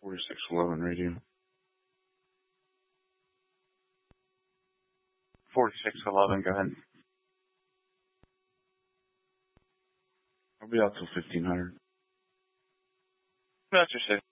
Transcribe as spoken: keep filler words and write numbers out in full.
forty-six eleven radio. forty-six eleven, go ahead. I'll be out till fifteen hundred. That's your